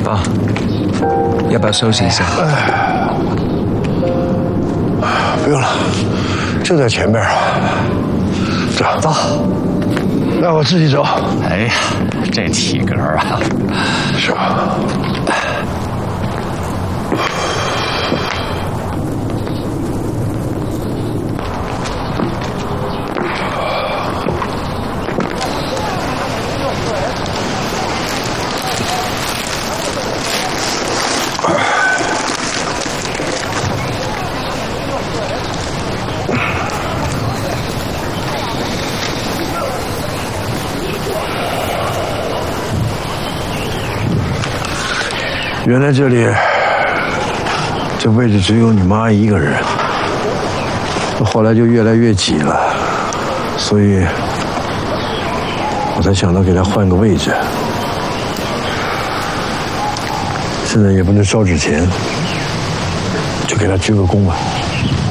啊，要不要休息一下？ 不用了，就在前边啊。走，那我自己走。 哎呀，这体格啊， 是吧？原来这里这位置只有你妈一个人，后来就越来越挤了，所以我才想到给她换个位置。现在也不能烧纸钱，就给她鞠个躬吧。